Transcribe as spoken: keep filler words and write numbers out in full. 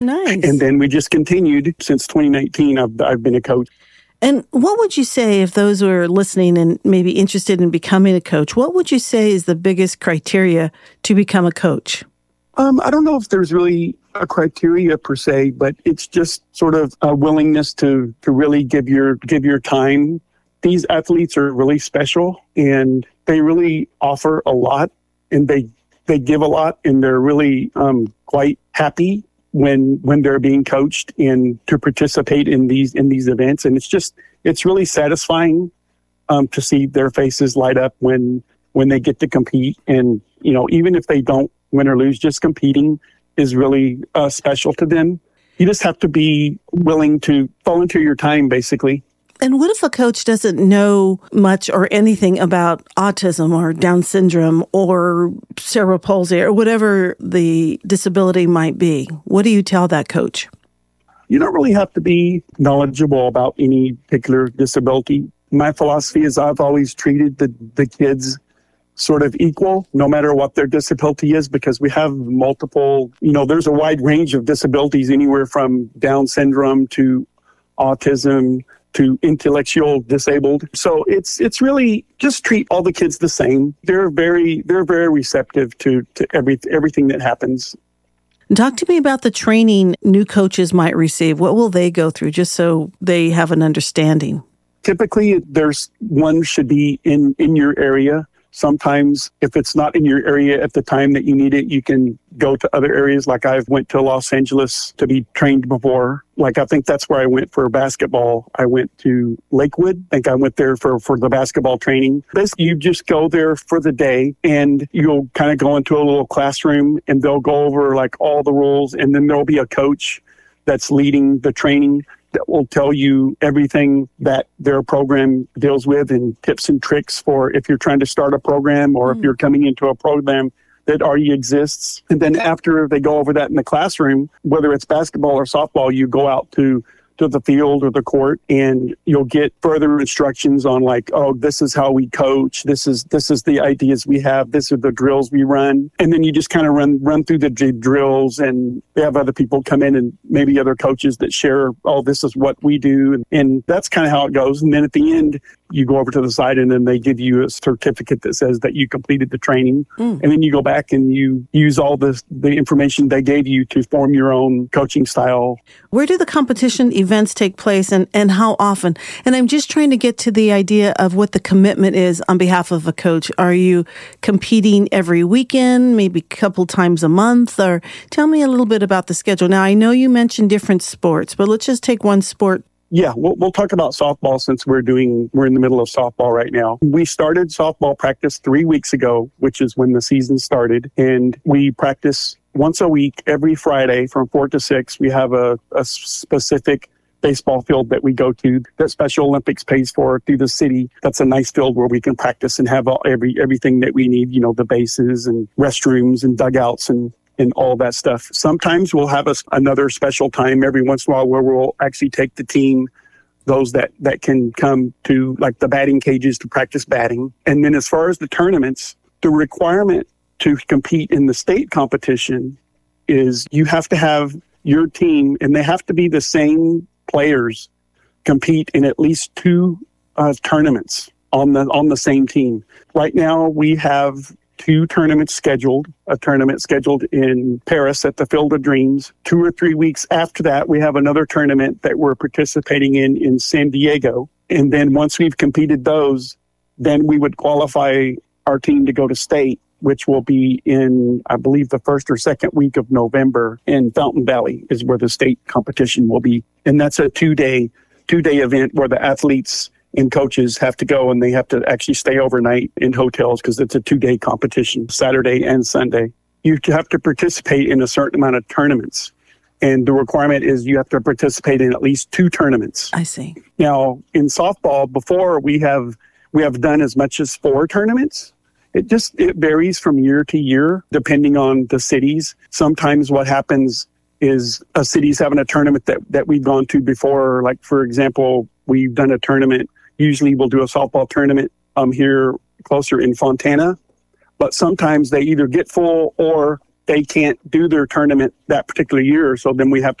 Nice. And then we just continued since twenty nineteen. I've, I've been a coach. And what would you say, if those who are listening and maybe interested in becoming a coach, what would you say is the biggest criteria to become a coach? Um, I don't know if there's really a criteria per se, but it's just sort of a willingness to, to really give your give your time. These athletes are really special, and they really offer a lot, and they they give a lot, and they're really um, quite happy when when they're being coached and to participate in these in these events. And it's just it's really satisfying um, to see their faces light up when when they get to compete. And you know, even if they don't win or lose, just competing is really uh, special to them. You just have to be willing to volunteer your time, basically. And what if a coach doesn't know much or anything about autism or Down syndrome or cerebral palsy or whatever the disability might be? What do you tell that coach? You don't really have to be knowledgeable about any particular disability. My philosophy is I've always treated the, the kids sort of equal, no matter what their disability is, because we have multiple, you know, there's a wide range of disabilities, anywhere from Down syndrome to autism to intellectual disabled. So it's it's really just treat all the kids the same. They're very they're very receptive to to every everything that happens. Talk to me about the training new coaches might receive. What will they go through, just so they have an understanding? Typically, there's one should be in in your area. Sometimes if it's not in your area at the time that you need it, you can go to other areas. Like I've went to Los Angeles to be trained before. Like I think that's where I went for basketball. I went to Lakewood. I think I went there for, for the basketball training. Basically, you just go there for the day and you'll kind of go into a little classroom and they'll go over like all the rules, and then there'll be a coach that's leading the training that will tell you everything that their program deals with and tips and tricks for if you're trying to start a program or mm. if you're coming into a program that already exists. And then after they go over that in the classroom, whether it's basketball or softball, you go out to to the field or the court, and you'll get further instructions on like, oh, this is how we coach. This is this is the ideas we have. This are the drills we run. And then you just kind of run run through the drills, and they have other people come in and maybe other coaches that share, oh, this is what we do. And, and that's kind of how it goes. And then at the end, you go over to the side and then they give you a certificate that says that you completed the training. Mm. And then you go back and you use all the, the information they gave you to form your own coaching style. Where do the competition events take place, and, and how often? And I'm just trying to get to the idea of what the commitment is on behalf of a coach. Are you competing every weekend, maybe a couple times a month? Or tell me a little bit about the schedule. Now, I know you mentioned different sports, but let's just take one sport. Yeah, we'll, we'll talk about softball since we're doing, we're in the middle of softball right now. We started softball practice three weeks ago, which is when the season started. And we practice once a week, every Friday from four to six. We have a, a specific baseball field that we go to that Special Olympics pays for through the city. That's a nice field where we can practice and have all, every everything that we need, you know, the bases and restrooms and dugouts and and all that stuff. Sometimes we'll have a, another special time every once in a while where we'll actually take the team, those that, that can come to like the batting cages to practice batting. And then as far as the tournaments, the requirement to compete in the state competition is you have to have your team, and they have to be the same players, compete in at least two uh, tournaments on the on the same team. Right now we have two tournaments scheduled, a tournament scheduled in Paris at the Field of Dreams. Two or three weeks after that, we have another tournament that we're participating in in San Diego. And then once we've competed those, then we would qualify our team to go to state, which will be in, I believe, the first or second week of November in Fountain Valley is where the state competition will be. And that's a two-day, two-day event where the athletes and coaches have to go, and they have to actually stay overnight in hotels because it's a two-day competition, Saturday and Sunday. You have to participate in a certain amount of tournaments, and the requirement is you have to participate in at least two tournaments. I see. Now, in softball, before we have we have done as much as four tournaments. It just it varies from year to year depending on the cities. Sometimes what happens is a city's having a tournament that, that we've gone to before. Like, for example, we've done a tournament. Usually we'll do a softball tournament um, here closer in Fontana. But sometimes they either get full or they can't do their tournament that particular year. So then we have